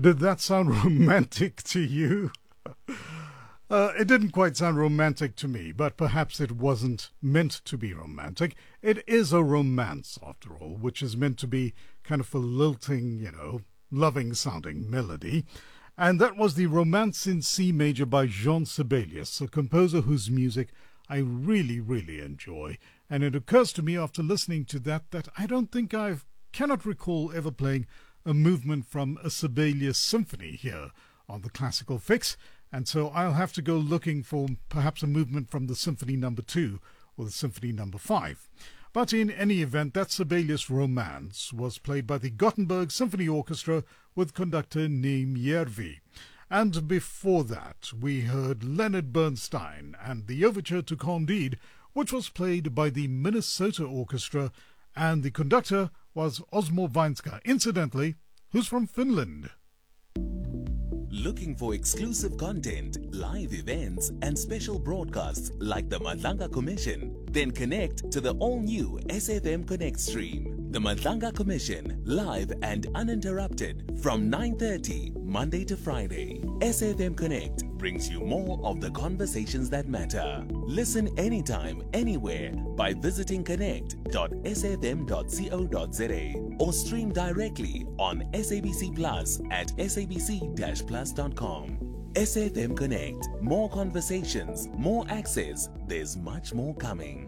Did that sound romantic to you? It didn't quite sound romantic to me, but perhaps it wasn't meant to be romantic. It is a romance, after all, which is meant to be kind of a lilting, loving-sounding melody. And that was the Romance in C Major by Jean Sibelius, a composer whose music I really, really enjoy. And it occurs to me after listening to that I don't think cannot recall ever playing a movement from a Sibelius symphony here on the Classical Fix. And so I'll have to go looking for perhaps a movement from the Symphony No. 2 or the Symphony No. 5. But in any event, that Sibelius Romance was played by the Gothenburg Symphony Orchestra with conductor Neem Järvi. And before that, we heard Leonard Bernstein and the Overture to Candide, which was played by the Minnesota Orchestra, and the conductor was Osmo Vainska, incidentally, who's from Finland. Looking for exclusive content, live events, and special broadcasts like the Madlanga Commission? Then connect to the all-new SFM Connect stream. The Madlanga Commission, live and uninterrupted from 9:30 Monday to Friday. SFM Connect brings you more of the conversations that matter. Listen anytime, anywhere by visiting connect.sfm.co.za or stream directly on SABC Plus at sabc-plus.com. SFM Connect. More conversations, more access. There's much more coming.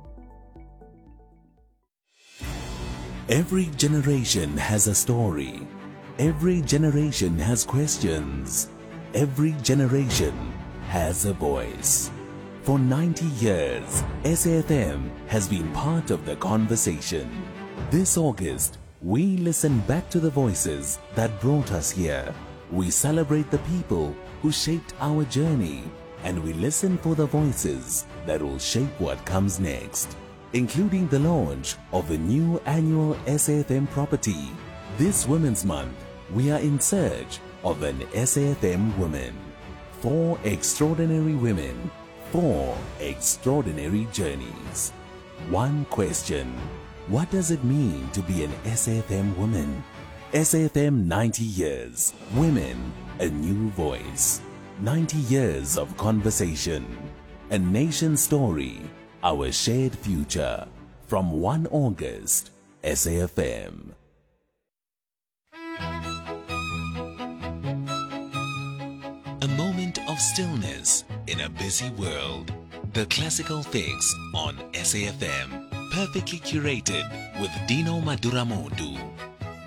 Every generation has a story. Every generation has questions. Every generation has a voice. For 90 years, SAFM has been part of the conversation. This August, we listen back to the voices that brought us here. We celebrate the people who shaped our journey, and we listen for the voices that will shape what comes next, including the launch of a new annual SAFM property. This Women's Month, we are in search of an SAFM woman. 4 extraordinary women, 4 extraordinary journeys. One question: what does it mean to be an SAFM woman? SAFM 90 years. Women, a new voice. 90 years of conversation. A nation story. Our shared future. From 1 August, SAFM. A moment of stillness in a busy world. The Classical Fix on SAFM. Perfectly curated with Dino Maduramodu.